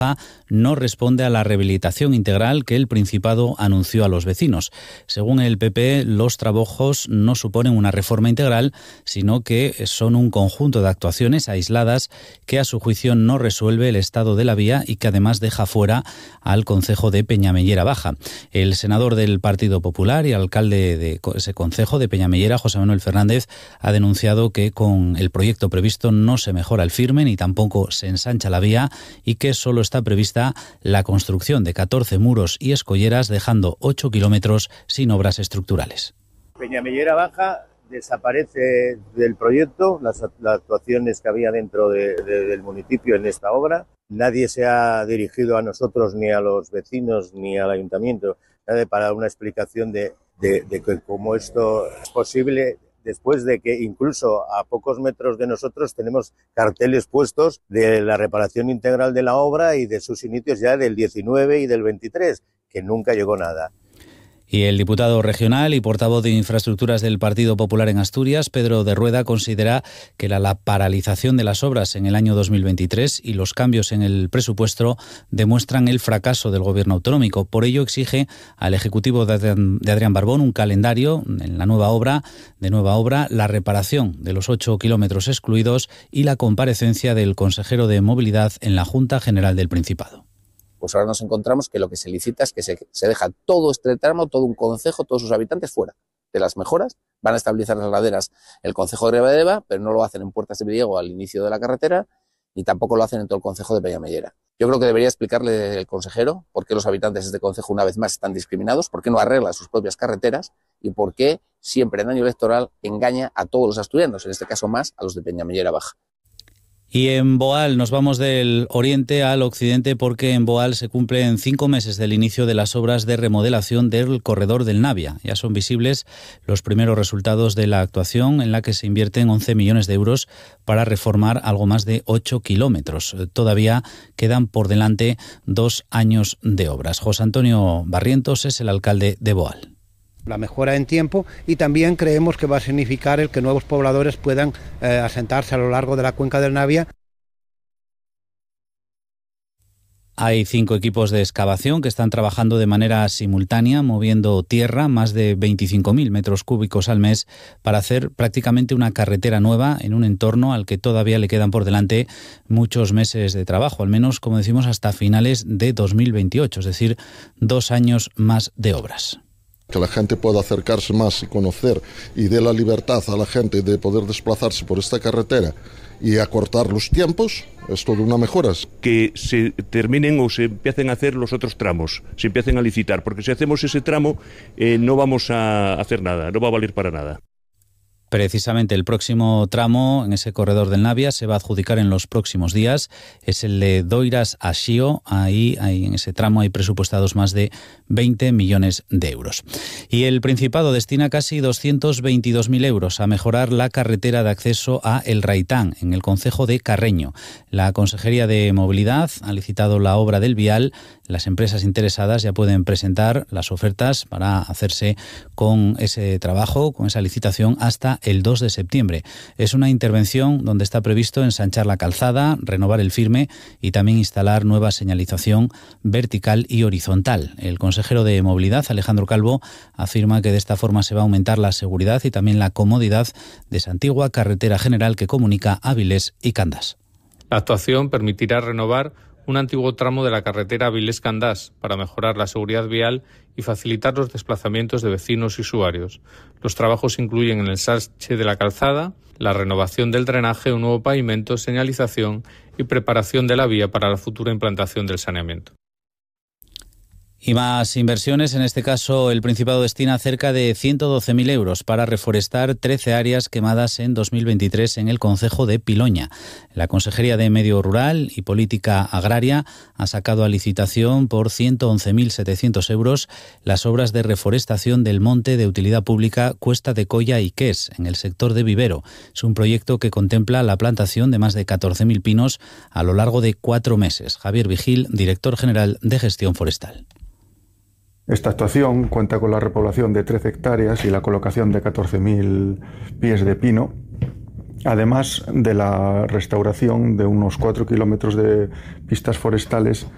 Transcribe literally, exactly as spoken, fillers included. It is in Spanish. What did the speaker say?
no responde a la rehabilitación integral que el Principado anunció a los vecinos. Según el P P, los trabajos no suponen una reforma integral, sino que son un conjunto de actuaciones aisladas que a su juicio no resuelve el estado de la vía y que además deja fuera al concejo de Peñamellera Baja. El senador del Partido Popular y alcalde de ese concejo de Peñamellera, José Manuel Fernández, ha denunciado que con el proyecto previsto no se mejora el firme ni tampoco se ensancha la vía y que solo está prevista la construcción de catorce muros y escolleras, dejando ocho kilómetros sin obras estructurales. Peñamellera Baja desaparece del proyecto, las, las actuaciones que había dentro de, de, del municipio en esta obra. Nadie se ha dirigido a nosotros, ni a los vecinos, ni al ayuntamiento, para dar una explicación de, de, de que cómo esto es posible, después de que incluso a pocos metros de nosotros tenemos carteles puestos de la reparación integral de la obra y de sus inicios ya del diecinueve y del veintitrés, que nunca llegó nada. Y el diputado regional y portavoz de Infraestructuras del Partido Popular en Asturias, Pedro de Rueda, considera que la, la paralización de las obras en el año dos mil veintitrés y los cambios en el presupuesto demuestran el fracaso del gobierno autonómico. Por ello exige al Ejecutivo de Adrián, de Adrián Barbón un calendario en la nueva obra, de nueva obra, la reparación de los ocho kilómetros excluidos y la comparecencia del consejero de Movilidad en la Junta General del Principado. Pues ahora nos encontramos que lo que se licita es que se, se deja todo este tramo, todo un concejo, todos sus habitantes fuera de las mejoras. Van a estabilizar las laderas el concejo de Ribadedeva, pero no lo hacen en Puertas de Villego al inicio de la carretera, ni tampoco lo hacen en todo el concejo de Peñamellera. Yo creo que debería explicarle el consejero por qué los habitantes de este concejo una vez más están discriminados, por qué no arregla sus propias carreteras y por qué siempre en año electoral engaña a todos los asturianos, en este caso más a los de Peñamellera Baja. Y en Boal nos vamos del oriente al occidente porque en Boal se cumplen cinco meses del inicio de las obras de remodelación del corredor del Navia. Ya son visibles los primeros resultados de la actuación en la que se invierten once millones de euros para reformar algo más de ocho kilómetros. Todavía quedan por delante dos años de obras. José Antonio Barrientos es el alcalde de Boal. La mejora en tiempo y también creemos que va a significar el que nuevos pobladores puedan eh, asentarse a lo largo de la cuenca del Navia. Hay cinco equipos de excavación que están trabajando de manera simultánea, moviendo tierra, más de veinticinco mil metros cúbicos al mes, para hacer prácticamente una carretera nueva en un entorno al que todavía le quedan por delante muchos meses de trabajo, al menos, como decimos, hasta finales de dos mil veintiocho, es decir, dos años más de obras. Que la gente pueda acercarse más y conocer y dé la libertad a la gente de poder desplazarse por esta carretera y acortar los tiempos, es toda una mejora. Que se terminen o se empiecen a hacer los otros tramos, se empiecen a licitar, porque si hacemos ese tramo eh, no vamos a hacer nada, no va a valer para nada. Precisamente el próximo tramo en ese corredor del Navia se va a adjudicar en los próximos días. Es el de Doiras a Xío. Ahí, ahí en ese tramo hay presupuestados más de veinte millones de euros. Y el Principado destina casi doscientos veintidós mil euros a mejorar la carretera de acceso a El Raitán, en el concejo de Carreño. La Consejería de Movilidad ha licitado la obra del vial. Las empresas interesadas ya pueden presentar las ofertas para hacerse con ese trabajo, con esa licitación, hasta el dos de septiembre. Es una intervención donde está previsto ensanchar la calzada, renovar el firme y también instalar nueva señalización vertical y horizontal. El consejero de Movilidad, Alejandro Calvo, afirma que de esta forma se va a aumentar la seguridad y también la comodidad de esa antigua carretera general que comunica Avilés y Candás. La actuación permitirá renovar un antiguo tramo de la carretera Avilés-Candás para mejorar la seguridad vial y facilitar los desplazamientos de vecinos y usuarios. Los trabajos incluyen el ensanche de la calzada, la renovación del drenaje, un nuevo pavimento, señalización y preparación de la vía para la futura implantación del saneamiento. Y más inversiones, en este caso el Principado destina cerca de ciento doce mil euros para reforestar trece áreas quemadas en dos mil veintitrés en el concejo de Piloña. La Consejería de Medio Rural y Política Agraria ha sacado a licitación por ciento once mil setecientos euros las obras de reforestación del monte de utilidad pública Cuesta de Colla y Ques, en el sector de Vivero. Es un proyecto que contempla la plantación de más de catorce mil pinos a lo largo de cuatro meses. Javier Vigil, director general de Gestión Forestal. Esta actuación cuenta con la repoblación de trece hectáreas y la colocación de catorce mil pies de pino, además de la restauración de unos cuatro kilómetros de pistas forestales